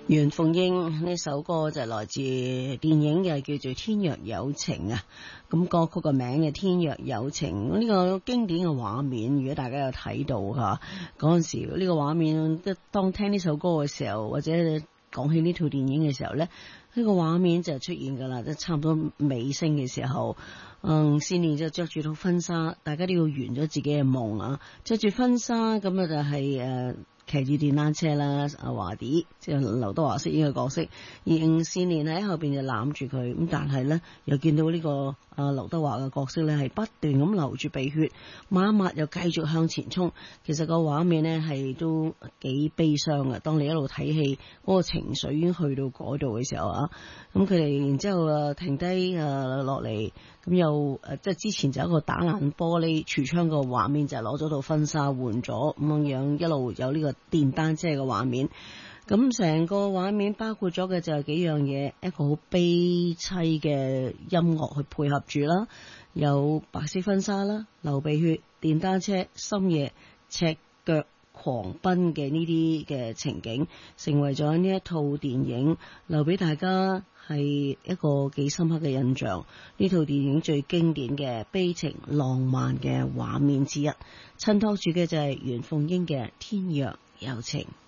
袁鳳英呢首歌就來自電影嘅，叫做《天若有情》啊。咁歌曲個名嘅《天若有情》呢個經典嘅畫面，如果大家有睇到吓，嗰陣時呢個畫面，當聽呢首歌嘅時候，或者講起呢套電影嘅時候呢，呢個畫面就出現噶啦，即係差唔多尾聲嘅時候，先年就着住套婚紗，大家都要圓咗自己嘅夢啊，着住婚紗咁啊就係騎住電單車啦，阿華迪即係劉德華飾演嘅角色，而吳倩蓮喺後邊就攬住佢，咁但係咧又見到呢個劉德華嘅角色咧係不斷咁流住鼻血，抹一抹又繼續向前衝，其實個畫面咧係都幾悲傷嘅。當你一路睇戲，嗰個情緒已經去到嗰度嘅時候啊，咁佢哋然之後停低落嚟，咁又即係之前就有一個打爛玻璃櫥窗個畫面，就係攞咗套婚紗換咗咁樣，一路有呢個電單車嘅畫面。咁成個畫面包括咗嘅就係幾樣嘢，一個好悲凄嘅音樂去配合住啦，有白色婚紗啦、流鼻血、電單車、深夜、赤腳狂奔嘅呢啲嘅情景，成為咗呢一套電影留俾大家係一個幾深刻嘅印象。呢套電影最經典嘅悲情浪漫嘅畫面之一，襯托住嘅就係袁鳳英嘅《天若有情》。